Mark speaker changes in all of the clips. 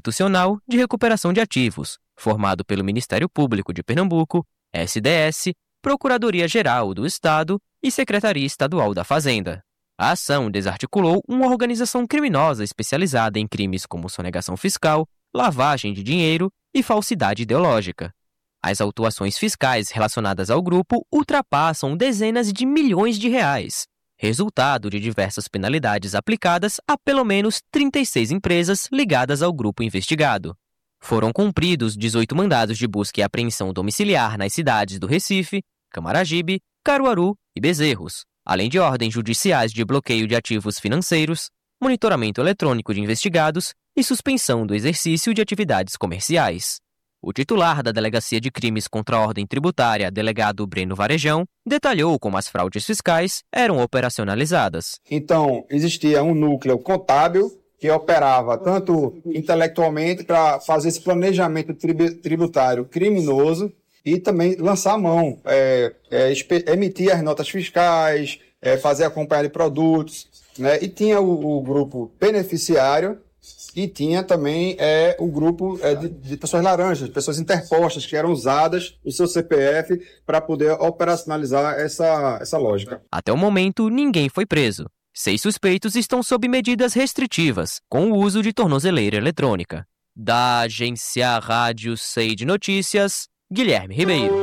Speaker 1: Institucional de Recuperação de Ativos, formado pelo Ministério Público de Pernambuco, SDS, Procuradoria-Geral do Estado e Secretaria Estadual da Fazenda. A ação desarticulou uma organização criminosa especializada em crimes como sonegação fiscal, lavagem de dinheiro e falsidade ideológica. As autuações fiscais relacionadas ao grupo ultrapassam dezenas de milhões de reais, resultado de diversas penalidades aplicadas a pelo menos 36 empresas ligadas ao grupo investigado. Foram cumpridos 18 mandados de busca e apreensão domiciliar nas cidades do Recife, Camaragibe, Caruaru e Bezerros, além de ordens judiciais de bloqueio de ativos financeiros, monitoramento eletrônico de investigados e suspensão do exercício de atividades comerciais. O titular da Delegacia de Crimes contra a Ordem Tributária, delegado Breno Varejão, detalhou como as fraudes fiscais eram operacionalizadas.
Speaker 2: Então, existia um núcleo contábil que operava tanto intelectualmente para fazer esse planejamento tributário criminoso e também lançar a mão, emitir as notas fiscais, fazer acompanhar de produtos, né? E tinha o grupo beneficiário e tinha também o grupo de pessoas laranjas, pessoas interpostas que eram usadas o seu CPF para poder operacionalizar essa lógica.
Speaker 1: Até o momento, ninguém foi preso. 6 suspeitos estão sob medidas restritivas, com o uso de tornozeleira eletrônica. Da agência Rádio Sei de Notícias, Guilherme Ribeiro.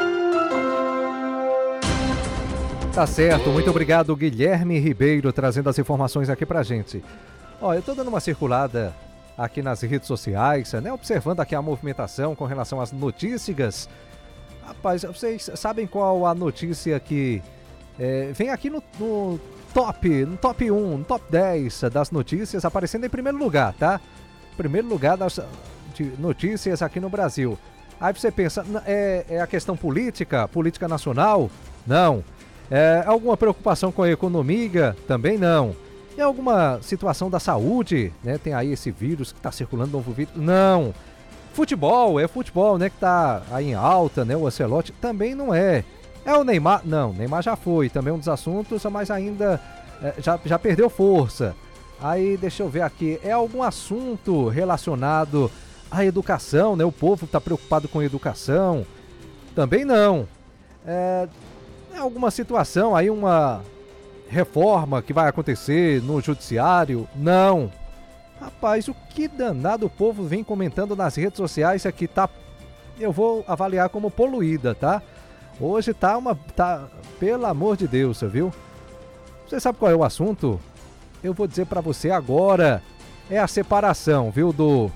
Speaker 3: Tá certo, muito obrigado, Guilherme Ribeiro, trazendo as informações aqui pra gente. Eu tô dando uma circulada aqui nas redes sociais, né, observando aqui a movimentação com relação às notícias. Rapaz, vocês sabem qual a notícia que vem aqui no top 1, no top 10 das notícias, aparecendo em primeiro lugar, tá? Primeiro lugar das notícias aqui no Brasil. Aí você pensa, é a questão política nacional? Não. É alguma preocupação com a economia? Também não. É alguma situação da saúde, né? Tem aí esse vírus que está circulando, novo vírus? Não. Futebol, né? Que tá aí em alta, né? O Ancelotti também não é. É o Neymar? Não, Neymar já foi, também um dos assuntos, mas ainda já perdeu força. Aí, deixa eu ver aqui, é algum assunto relacionado à educação, né? O povo está preocupado com educação? Também não. É alguma situação aí, uma reforma que vai acontecer no judiciário? Não. Rapaz, o que danado o povo vem comentando nas redes sociais aqui eu vou avaliar como poluída, tá? Hoje tá pelo amor de Deus, viu? Você sabe qual é o assunto? Eu vou dizer pra você agora. É a separação, viu,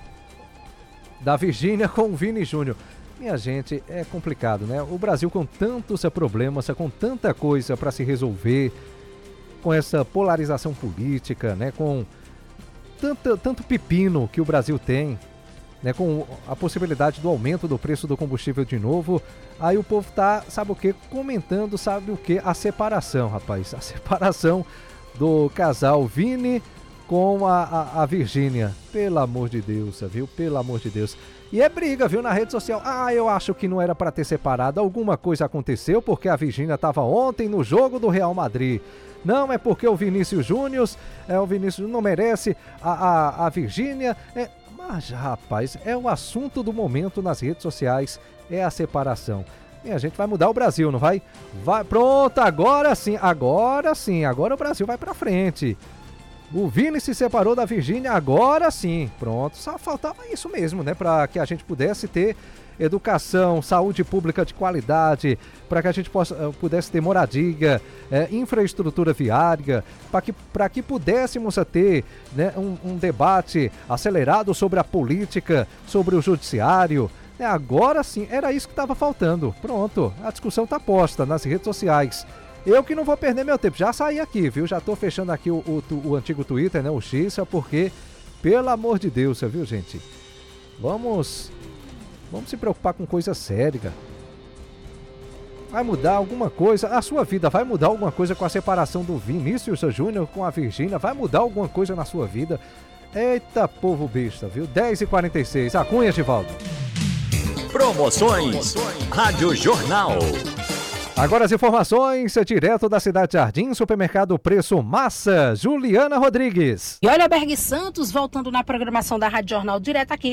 Speaker 3: da Virgínia com o Vini Júnior. Minha gente, é complicado, né? O Brasil com tantos problemas, com tanta coisa pra se resolver, com essa polarização política, né? Com tanto pepino que o Brasil tem, né? Com a possibilidade do aumento do preço do combustível de novo. Aí o povo tá, sabe o que? Comentando, sabe o que? A separação, rapaz. A separação do casal Vini com a Virgínia. Pelo amor de Deus, viu? Pelo amor de Deus. E é briga, viu? Na rede social. Eu acho que não era pra ter separado. Alguma coisa aconteceu porque a Virgínia tava ontem no jogo do Real Madrid. Não, é porque o Vinícius Júnior não merece a Virgínia. Mas, rapaz, é o assunto do momento nas redes sociais, é a separação. E a gente vai mudar o Brasil, não vai? Pronto, agora sim, agora o Brasil vai pra frente. O Vini se separou da Virgínia, agora sim, pronto. Só faltava isso mesmo, né? Para que a gente pudesse ter educação, saúde pública de qualidade, para que a gente pudesse ter moradia, infraestrutura viária, para que pudéssemos ter, né, um debate acelerado sobre a política, sobre o judiciário. Agora sim, era isso que estava faltando. Pronto, a discussão está posta nas redes sociais. Eu que não vou perder meu tempo, já saí aqui, viu? Já estou fechando aqui o antigo Twitter, né, o X, porque, pelo amor de Deus, viu, gente? Vamos se preocupar com coisa séria. Vai mudar alguma coisa? A sua vida vai mudar alguma coisa com a separação do Vinícius Júnior com a Virgínia? Vai mudar alguma coisa na sua vida? Eita, povo besta, viu? 10h46, a Cunha, Givaldo.
Speaker 4: Promoções Rádio Jornal.
Speaker 3: Agora as informações direto da Cidade Jardim, Supermercado Preço Massa, Juliana Rodrigues.
Speaker 4: E olha, Berg Santos, voltando na programação da Rádio Jornal direto aqui